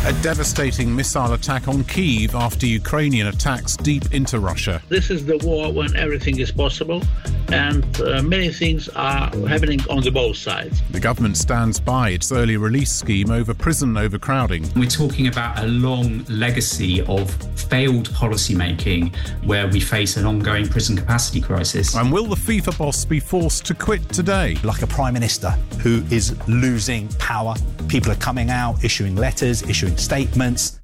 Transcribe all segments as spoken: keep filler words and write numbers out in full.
A devastating missile attack on Kyiv after Ukrainian attacks deep into Russia. This is the war when everything is possible, and uh, many things are happening on the both sides. The government stands by its early release scheme over prison overcrowding. We're talking about a long legacy of failed policy making where we face an ongoing prison capacity crisis. And will the FIFA boss be forced to quit today? Like a prime minister who is losing power. People are coming out, issuing letters, issuing statements.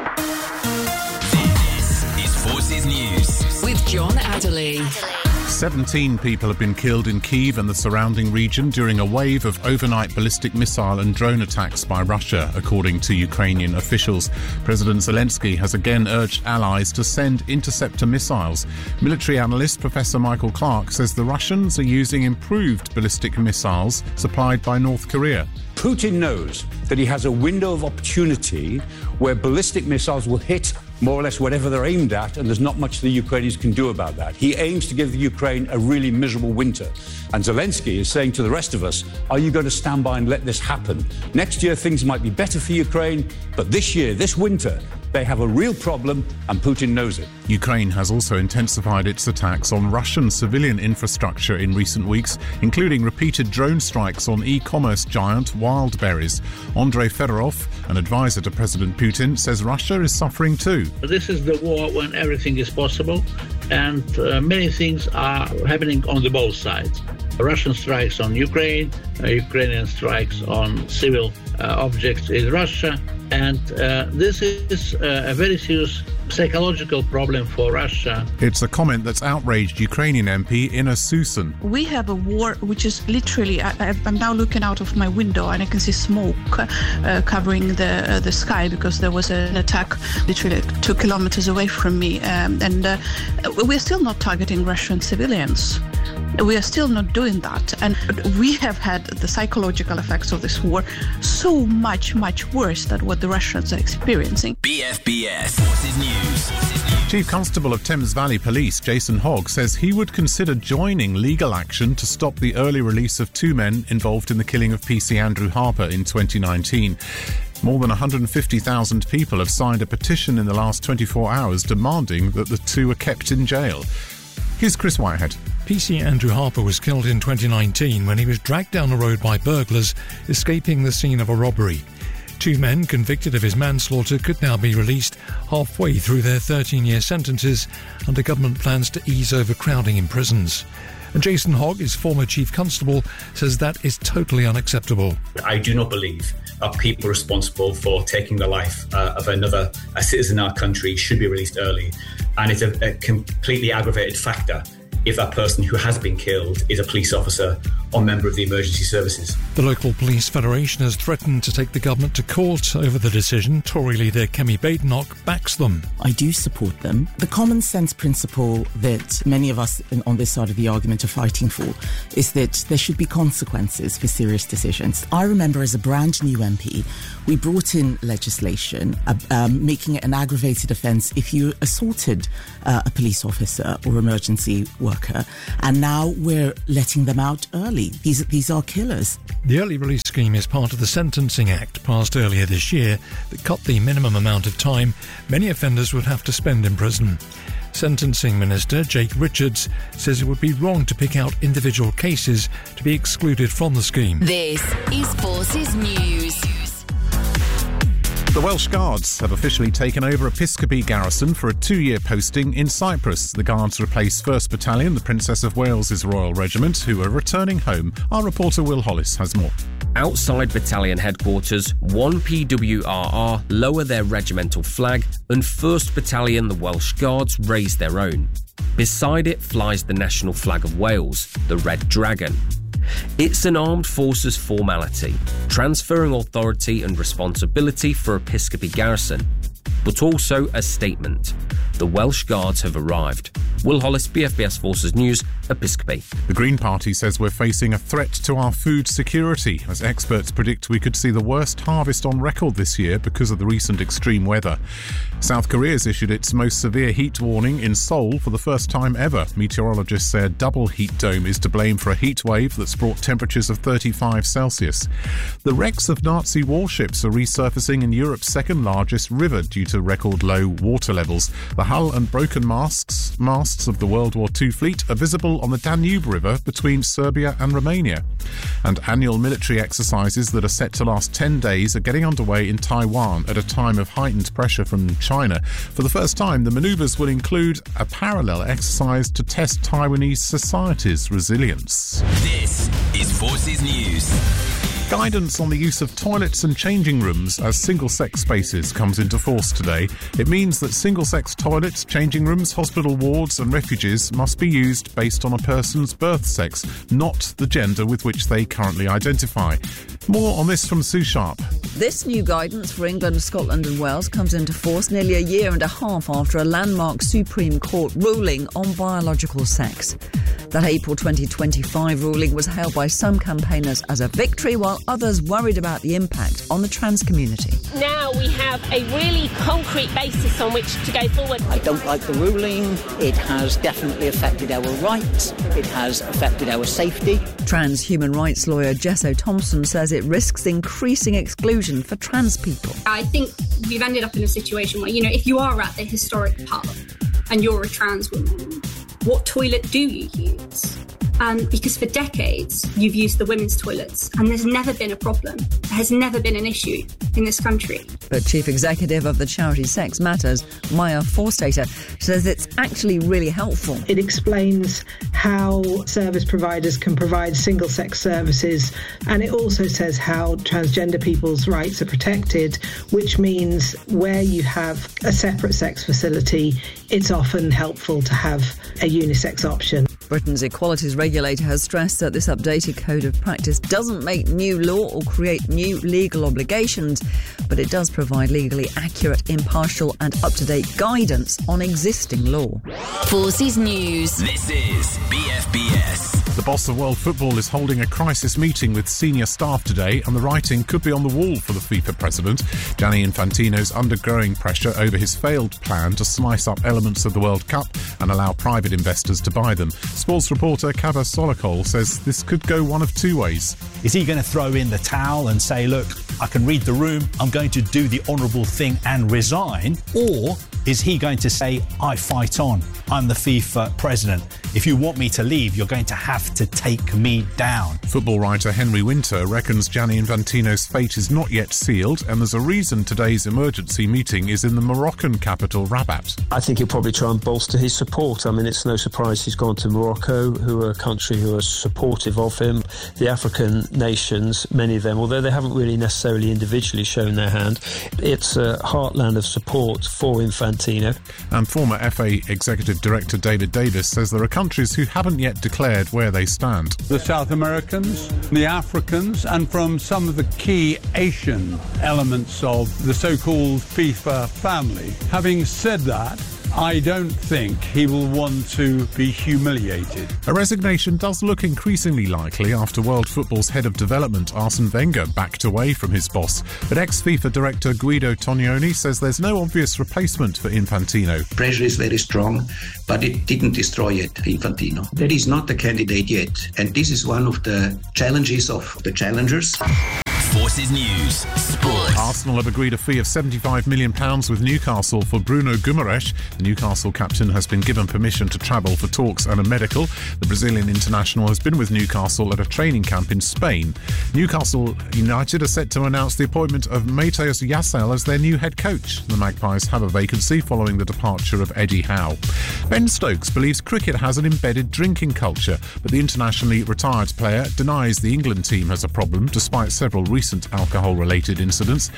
This is Forces News with John Adderley. seventeen people have been killed in Kyiv and the surrounding region during a wave of overnight ballistic missile and drone attacks by Russia, according to Ukrainian officials. President Zelensky has again urged allies to send interceptor missiles. Military analyst Professor Michael Clark says the Russians are using improved ballistic missiles supplied by North Korea. Putin knows that he has a window of opportunity where ballistic missiles will hit more or less whatever they're aimed at, and there's not much the Ukrainians can do about that. He aims to give the Ukraine a really miserable winter. And Zelensky is saying to the rest of us, are you going to stand by and let this happen? Next year, things might be better for Ukraine, but this year, this winter, they have a real problem, and Putin knows it. Ukraine has also intensified its attacks on Russian civilian infrastructure in recent weeks, including repeated drone strikes on e-commerce giant Wildberries. Andrei Fedorov, an advisor to President Putin, says Russia is suffering too. This is the war when everything is possible, and uh, many things are happening on the both sides. Russian strikes on Ukraine, uh, Ukrainian strikes on civil uh, objects in Russia, and uh, this is uh, a very serious psychological problem for Russia. It's a comment that's outraged Ukrainian M P Ina Susan. We have a war which is literally, I, I'm now looking out of my window and I can see smoke uh, covering the uh, the sky because there was an attack literally two kilometers away from me, um, and uh, we're still not targeting Russian civilians. We are still not doing that, and we have had the psychological effects of this war so much, much worse than what the Russians are experiencing. B F B S Forces News. Chief Constable of Thames Valley Police, Jason Hogg, says he would consider joining legal action to stop the early release of two men involved in the killing of P C Andrew Harper in twenty nineteen. More than one hundred fifty thousand people have signed a petition in the last twenty-four hours demanding that the two are kept in jail. Here's Chris Whitehead. P C Andrew Harper was killed in twenty nineteen when he was dragged down the road by burglars escaping the scene of a robbery. Two men convicted of his manslaughter could now be released halfway through their thirteen-year sentences under government plans to ease overcrowding in prisons. And Jason Hogg, his former chief constable, says that is totally unacceptable. I do not believe that people responsible for taking the life uh, of another a citizen in our country should be released early. And it's a, a completely aggravated factor if that person who has been killed is a police officer or member of the emergency services. The local police federation has threatened to take the government to court over the decision. Tory leader Kemi Badenoch backs them. I do support them. The common sense principle that many of us on this side of the argument are fighting for is that there should be consequences for serious decisions. I remember as a brand new M P, we brought in legislation uh, um, making it an aggravated offence if you assaulted uh, a police officer or emergency worker, and now we're letting them out early. These, these are killers. The early release scheme is part of the Sentencing Act passed earlier this year that cut the minimum amount of time many offenders would have to spend in prison. Sentencing Minister Jake Richards says it would be wrong to pick out individual cases to be excluded from the scheme. This is Forces News. The Welsh Guards have officially taken over Episcopi Garrison for a two-year posting in Cyprus. The Guards replace first Battalion, the Princess of Wales's Royal Regiment, who are returning home. Our reporter Will Hollis has more. Outside battalion headquarters, one P W R R lower their regimental flag and first Battalion, the Welsh Guards, raise their own. Beside it flies the national flag of Wales, the Red Dragon. It's an armed forces formality, transferring authority and responsibility for Episcopi Garrison, but also a statement. The Welsh Guards have arrived. Will Hollis, B F B S Forces News, Episcopi. The Green Party says we're facing a threat to our food security, as experts predict we could see the worst harvest on record this year because of the recent extreme weather. South Korea's issued its most severe heat warning in Seoul for the first time ever. Meteorologists say a double heat dome is to blame for a heat wave that's brought temperatures of thirty-five Celsius. The wrecks of Nazi warships are resurfacing in Europe's second largest river due to record low water levels. The hull and broken masts, masts of the World War Two fleet are visible on the Danube River between Serbia and Romania. And annual military exercises that are set to last ten days are getting underway in Taiwan at a time of heightened pressure from China. For the first time, the manoeuvres will include a parallel exercise to test Taiwanese society's resilience. This is Forces News. Guidance on the use of toilets and changing rooms as single-sex spaces comes into force today. It means that single-sex toilets, changing rooms, hospital wards and refuges must be used based on a person's birth sex, not the gender with which they currently identify. More on this from Sue Sharp. This new guidance for England, Scotland and Wales comes into force nearly a year and a half after a landmark Supreme Court ruling on biological sex. That April twenty twenty-five ruling was hailed by some campaigners as a victory, while others worried about the impact on the trans community. Now we have a really concrete basis on which to go forward. I don't like the ruling. It has definitely affected our rights. It has affected our safety. Trans human rights lawyer Jess Thompson says it risks increasing exclusion for trans people. I think we've ended up in a situation where, you know, if you are at the historic pub and you're a trans woman, what toilet do you use? Um, because for decades you've used the women's toilets and there's never been a problem. There has never been an issue in this country. But Chief Executive of the charity Sex Matters, Maya Forstater, says it's actually really helpful. It explains how service providers can provide single-sex services, and it also says how transgender people's rights are protected, which means where you have a separate sex facility, it's often helpful to have a unisex option. Britain's equalities regulator has stressed that this updated code of practice doesn't make new law or create new legal obligations, but it does provide legally accurate, impartial and up-to-date guidance on existing law. Forces News. This is B F B S. The boss of world football is holding a crisis meeting with senior staff today, and the writing could be on the wall for the FIFA president. Gianni Infantino's undergoing pressure over his failed plan to slice up elements of the World Cup and allow private investors to buy them. Sports reporter Kaba Solokol says this could go one of two ways. Is he going to throw in the towel and say, look, I can read the room, I'm going to do the honourable thing and resign? Or is he going to say, I fight on, I'm the FIFA president. If you want me to leave, you're going to have to take me down. Football writer Henry Winter reckons Gianni Infantino's fate is not yet sealed, and there's a reason today's emergency meeting is in the Moroccan capital, Rabat. I think he'll probably try and bolster his support. I mean, it's no surprise he's gone to Morocco, who are a country who are supportive of him. The African nations, many of them, although they haven't really necessarily individually shown their hand, it's a heartland of support for Infantino. And former F A Executive Director David Davis says there are countries who haven't yet declared where they stand. The South Americans, the Africans, and from some of the key Asian elements of the so-called FIFA family. Having said that, I don't think he will want to be humiliated. A resignation does look increasingly likely after world football's head of development, Arsene Wenger, backed away from his boss. But ex-FIFA director Guido Tognoni says there's no obvious replacement for Infantino. Pressure is very strong, but it didn't destroy yet Infantino. That is not the candidate yet, and this is one of the challenges of the challengers. Forces News. Sport. Arsenal have agreed a fee of seventy-five million pounds with Newcastle for Bruno Guimaraes. The Newcastle captain has been given permission to travel for talks and a medical. The Brazilian international has been with Newcastle at a training camp in Spain. Newcastle United are set to announce the appointment of Matheus Yassel as their new head coach. The Magpies have a vacancy following the departure of Eddie Howe. Ben Stokes believes cricket has an embedded drinking culture, but the internationally retired player denies the England team has a problem despite several recent alcohol-related incidents.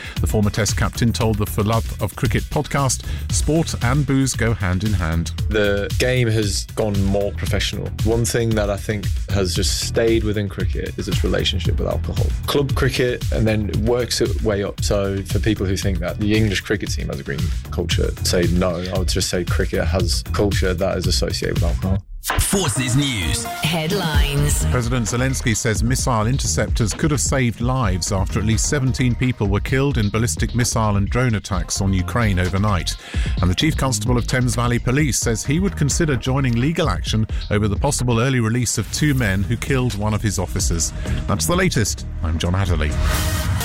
The former Test captain told the For Love of Cricket podcast, sport and booze go hand in hand. The game has gone more professional. One thing that I think has just stayed within cricket is its relationship with alcohol. Club cricket, and then it works its way up. So for people who think that the English cricket team has a green culture, say no. I would just say cricket has culture that is associated with alcohol. Forces News. Headlines. President Zelensky says missile interceptors could have saved lives after at least seventeen people were killed in ballistic missile and drone attacks on Ukraine overnight. And the Chief Constable of Thames Valley Police says he would consider joining legal action over the possible early release of two men who killed one of his officers. That's the latest. I'm John Hatterley.